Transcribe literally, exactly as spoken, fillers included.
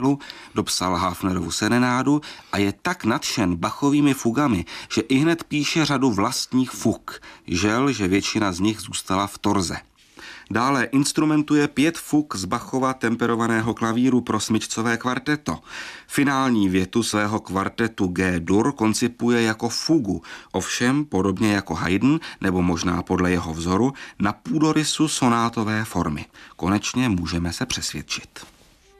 dopsal Hafnerovu serenádu a je tak nadšen Bachovými fugami, že ihned píše řadu vlastních fug. Žel, že většina z nich zůstala v torze. Dále instrumentuje pět fug z Bachova temperovaného klavíru pro smyčcové kvarteto. Finální větu svého kvartetu G-dur koncipuje jako fugu, ovšem podobně jako Haydn, nebo možná podle jeho vzoru, na půdorysu sonátové formy. Konečně můžeme se přesvědčit.